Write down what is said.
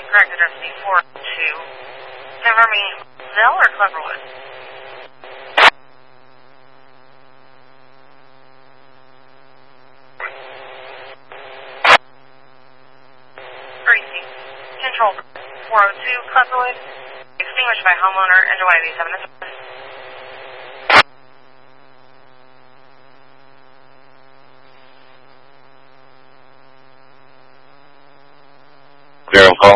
Correct address C42. Confirm me, Zell or Cleverwood? Gracie. Control 402 Cleverwood. Extinguished by homeowner. NJYV 7 minutes. Zero call.